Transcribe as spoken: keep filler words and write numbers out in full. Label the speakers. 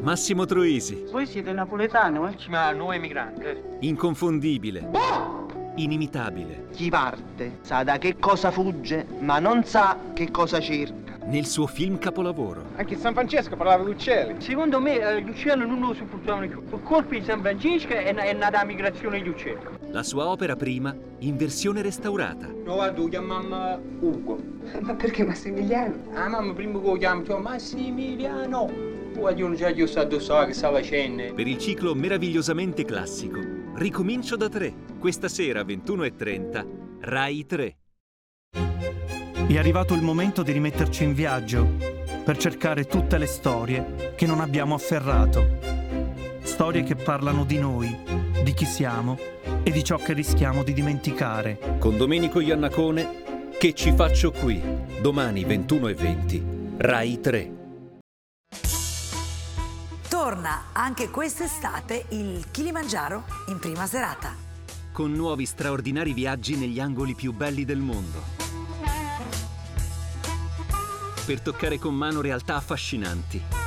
Speaker 1: Massimo Troisi.
Speaker 2: Voi siete napoletano, eh?
Speaker 3: Ma noi emigranti.
Speaker 1: Inconfondibile. Inimitabile.
Speaker 4: Chi parte sa da che cosa fugge, ma non sa che cosa cerca.
Speaker 1: Nel suo film capolavoro.
Speaker 3: Anche San Francesco parlava di uccelli.
Speaker 2: Secondo me eh, gli uccelli non lo supportavano più. Per colpi di San Francesco è, è nata la migrazione degli uccelli.
Speaker 1: La sua opera prima in versione restaurata.
Speaker 3: No, guarda, lo chiamammo Ugo.
Speaker 5: Ma perché Massimiliano?
Speaker 3: Ah, mamma, prima che lo chiamavo Massimiliano. Poi io non c'è io sta che stava facendo.
Speaker 1: Per il ciclo meravigliosamente classico, ricomincio da tre. Questa sera, ventuno e trenta, Rai tre.
Speaker 6: È arrivato il momento di rimetterci in viaggio per cercare tutte le storie che non abbiamo afferrato. Storie che parlano di noi, di chi siamo e di ciò che rischiamo di dimenticare.
Speaker 1: Con Domenico Iannacone, Che ci faccio qui? Domani ventuno e venti, Rai tre.
Speaker 7: Torna anche quest'estate il Kilimangiaro in prima serata.
Speaker 1: Con nuovi straordinari viaggi negli angoli più belli del mondo. Per toccare con mano realtà affascinanti.